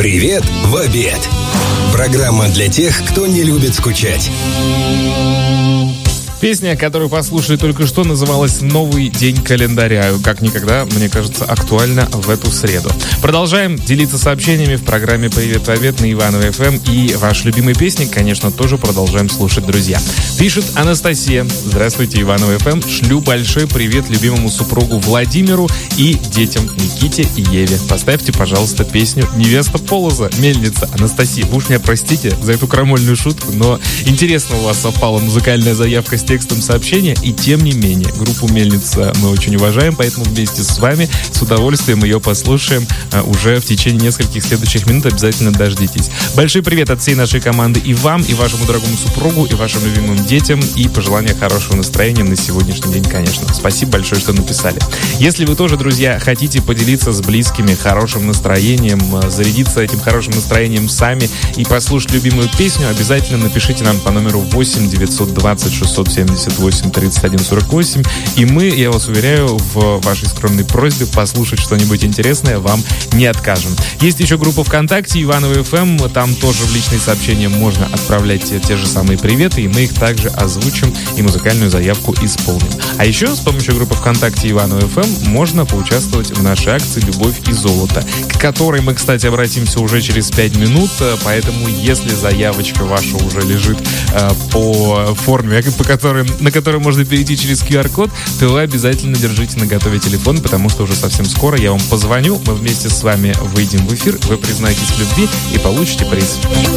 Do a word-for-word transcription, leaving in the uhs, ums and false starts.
Привет в обед. Программа для тех, кто не любит скучать. Песня, которую послушали только что, называлась «Новый день календаря». Как никогда, мне кажется, актуально в эту среду. Продолжаем делиться сообщениями в программе «Привет, Обед» на Иваново эф эм. И ваши любимые песни, конечно, тоже продолжаем слушать, друзья. Пишет Анастасия. Здравствуйте, Иваново эф эм. Шлю большой привет любимому супругу Владимиру и детям Никите и Еве. Поставьте, пожалуйста, песню «Невеста Полоза», «Мельница». Анастасия, вы уж меня простите за эту крамольную шутку, но интересно у вас совпала музыкальная заявка с текстом сообщения, и тем не менее, группу «Мельница» мы очень уважаем, поэтому вместе с вами с удовольствием ее послушаем а, уже в течение нескольких следующих минут. Обязательно дождитесь. Большой привет от всей нашей команды и вам, и вашему дорогому супругу, и вашим любимым детям, и пожелания хорошего настроения на сегодняшний день, конечно. Спасибо большое, что написали. Если вы тоже, друзья, хотите поделиться с близкими хорошим настроением, зарядиться этим хорошим настроением сами и послушать любимую песню, обязательно напишите нам по номеру восемь девятьсот двадцать шестьсот семьдесят восемь тридцать один сорок восемь, и мы, я вас уверяю, в вашей скромной просьбе послушать что-нибудь интересное вам не откажем. Есть еще группа ВКонтакте Иваново эф эм, там тоже в личные сообщения можно отправлять те, те же самые приветы, и мы их также озвучим и музыкальную заявку исполним. А еще с помощью группы ВКонтакте Иваново эф эм можно поучаствовать в нашей акции «Любовь и золото», к которой мы, кстати, обратимся уже через пять минут, поэтому если заявочка ваша уже лежит э, по форме, по которой на который можно перейти через ку ар код, то вы обязательно держите наготове телефон, потому что уже совсем скоро я вам позвоню, мы вместе с вами выйдем в эфир, вы признаетесь в любви и получите приз.